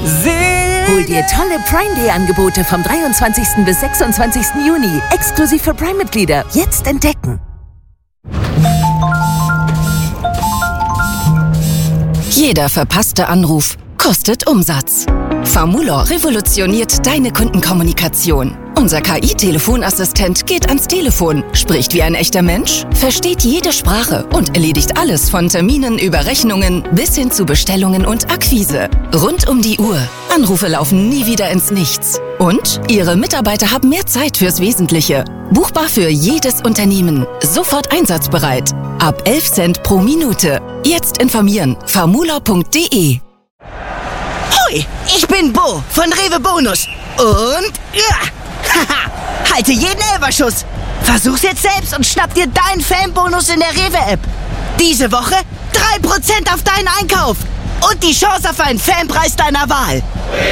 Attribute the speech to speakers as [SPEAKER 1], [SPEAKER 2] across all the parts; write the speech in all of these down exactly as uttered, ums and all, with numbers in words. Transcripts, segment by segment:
[SPEAKER 1] Hol dir tolle Prime Day Angebote vom dreiundzwanzigsten bis sechsundzwanzigsten Juni. Exklusiv für Prime-Mitglieder. Jetzt entdecken.
[SPEAKER 2] Jeder verpasste Anruf kostet Umsatz. Famulor revolutioniert deine Kundenkommunikation. Unser K I-Telefonassistent geht ans Telefon, spricht wie ein echter Mensch, versteht jede Sprache und erledigt alles von Terminen über Rechnungen bis hin zu Bestellungen und Akquise. Rund um die Uhr. Anrufe laufen nie wieder ins Nichts. Und Ihre Mitarbeiter haben mehr Zeit fürs Wesentliche. Buchbar für jedes Unternehmen. Sofort einsatzbereit. Ab elf Cent pro Minute. Jetzt informieren. famulor punkt de.
[SPEAKER 3] Hoi, ich bin Bo von Rewe Bonus. Und ja, haha, halte jeden Elferschuss. Versuch's jetzt selbst und schnapp dir deinen Fanbonus in der Rewe-App. Diese Woche drei Prozent auf deinen Einkauf. Und die Chance auf einen Fanpreis deiner Wahl.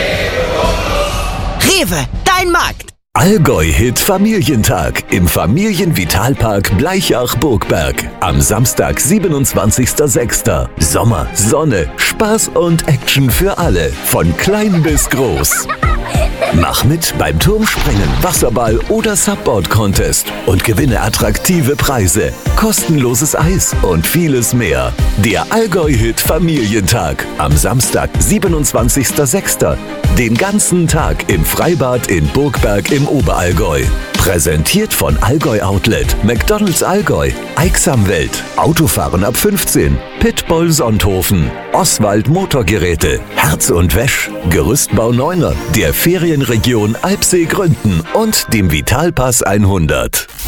[SPEAKER 3] Rewe, dein Markt.
[SPEAKER 4] Allgäu-Hit Familientag im Familienvitalpark Bleichach-Burgberg. Am Samstag, siebenundzwanzigsten sechsten Sommer, Sonne, Spaß und Action für alle. Von klein bis groß. Mach mit beim Turmspringen, Wasserball oder Subboard-Contest und gewinne attraktive Preise, kostenloses Eis und vieles mehr. Der Allgäu-Hit Familientag am Samstag, siebenundzwanzigsten sechsten Den ganzen Tag im Freibad in Burgberg im Oberallgäu. Präsentiert von Allgäu Outlet, McDonald's Allgäu, Eichsamwelt, Autofahren ab fünfzehn, Pitbull Sonthofen, Oswald Motorgeräte, Herz und Wäsch, Gerüstbau Neuner, der Ferienregion Alpsee Gründen und dem Vitalpass hundert.